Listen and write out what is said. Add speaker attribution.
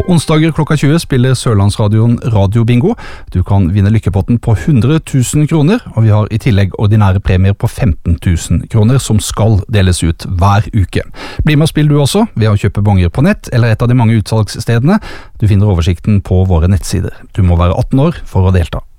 Speaker 1: onsdager klokka 20 spiller Sørlandsradioen Radio Bingo. Du kan vinne lykkepotten på 100 000 kroner, og vi har i tillegg ordinære premier på 15 000 kroner som skal deles ut hver uke. Bli med og spill du også ved å kjøpe bonger på nett eller et av de mange utsalgsstedene. Du finner oversikten på våre nettsider. Du må være 18 år for å delta.